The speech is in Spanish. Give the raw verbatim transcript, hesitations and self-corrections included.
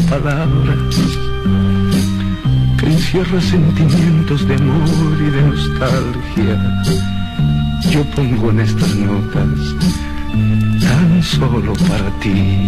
palabras que encierra sentimientos de amor y de nostalgia. Yo pongo en estas notas tan solo para ti.